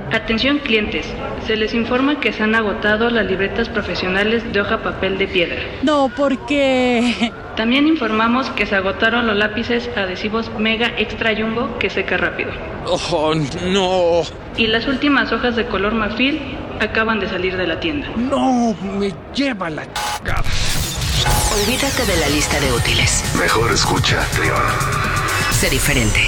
Atención clientes, se les informa que se han agotado las libretas profesionales de hoja papel de piedra. No, ¿por qué? También informamos que se agotaron los lápices adhesivos Mega Extra Jumbo que seca rápido. ¡Oh, no! Y las últimas hojas de color marfil acaban de salir de la tienda. ¡No! ¡Me lleva la chingada! Olvídate de la lista de útiles. Mejor escucha Trión. Sé diferente.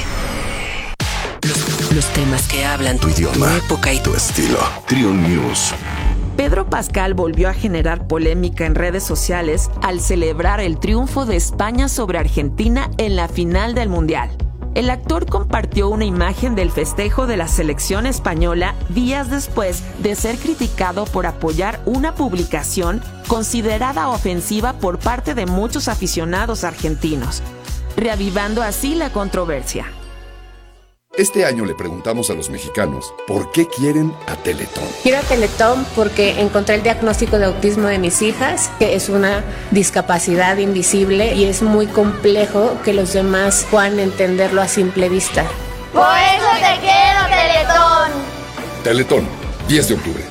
Los temas que hablan tu idioma, tu época y tu estilo. Trión News. Pedro Pascal volvió a generar polémica en redes sociales al celebrar el triunfo de España sobre Argentina en la final del Mundial. El actor compartió una imagen del festejo de la selección española días después de ser criticado por apoyar una publicación considerada ofensiva por parte de muchos aficionados argentinos, reavivando así la controversia. Este año le preguntamos a los mexicanos por qué quieren a Teletón. Quiero a Teletón porque encontré el diagnóstico de autismo de mis hijas, que es una discapacidad invisible y es muy complejo que los demás puedan entenderlo a simple vista. Por eso te quiero, Teletón. Teletón, 10 de octubre.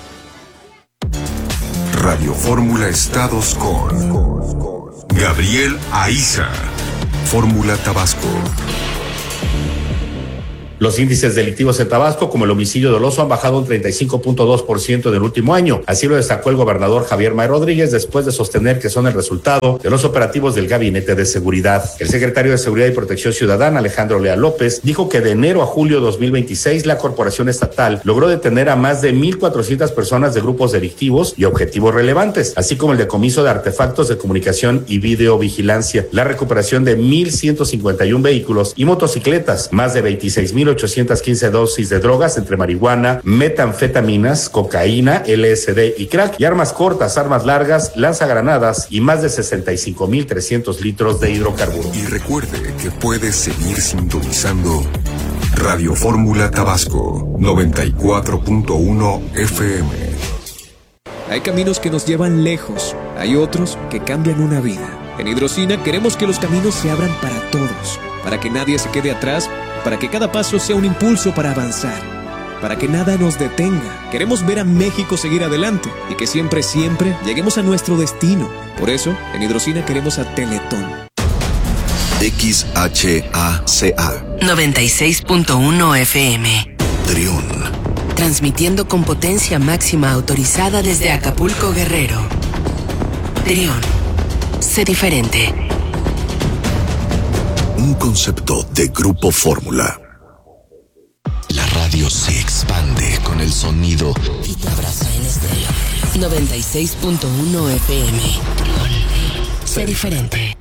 Radio Fórmula Estados con Gabriel Aiza. Fórmula Tabasco. Los índices delictivos en Tabasco, como el homicidio doloso, han bajado un 35.2% en el último año. Así lo destacó el gobernador Javier May Rodríguez después de sostener que son el resultado de los operativos del Gabinete de Seguridad. El secretario de Seguridad y Protección Ciudadana, Alejandro Leal López, dijo que de enero a julio de 2026 la corporación estatal logró detener a más de 1,400 personas de grupos delictivos y objetivos relevantes, así como el decomiso de artefactos de comunicación y videovigilancia, la recuperación de 1,151 vehículos y motocicletas, más de 26,815 dosis de drogas entre marihuana, metanfetaminas, cocaína, LSD y crack, y armas cortas, armas largas, lanzagranadas y más de 65,300 litros de hidrocarburos. Y recuerde que puede seguir sintonizando Radio Fórmula Tabasco 94.1 FM. Hay caminos que nos llevan lejos, hay otros que cambian una vida. En Hidrocina queremos que los caminos se abran para todos, para que nadie se quede atrás, para que cada paso sea un impulso para avanzar, para que nada nos detenga. Queremos ver a México seguir adelante y que siempre, siempre lleguemos a nuestro destino. Por eso, en Hidrocina queremos a Teletón. XHACA 96.1 FM. Trión. Transmitiendo con potencia máxima autorizada desde Acapulco, Guerrero. Trión. Sé diferente. Un concepto de Grupo Fórmula. La radio se expande con el sonido y te abraza en estéreo. 96.1 FM. Sé diferente.